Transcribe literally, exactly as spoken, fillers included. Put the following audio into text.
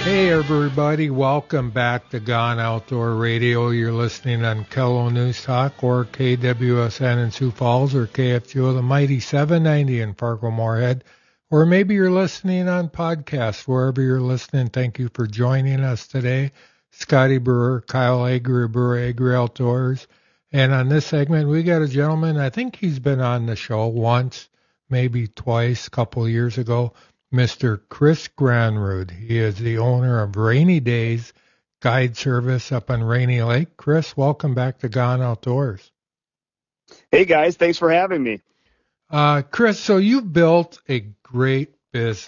Hey everybody, welcome back to Gone Outdoor Radio. You're listening on Kello News Talk or K W S N in Sioux Falls or K F G O the Mighty seven ninety in Fargo-Moorhead. Or maybe you're listening on podcast, wherever you're listening. Thank you for joining us today. Scotty Brewer, Kyle Agri, Brewer Agri Outdoors. And on this segment, we got a gentleman, I think he's been on the show once, maybe twice, a couple of years ago. Mister Chris Granrud. He is the owner of Rainy Days Guide Service up on Rainy Lake. Chris, welcome back to Gone Outdoors. Hey guys, thanks for having me. Uh, Chris, so you've built a great business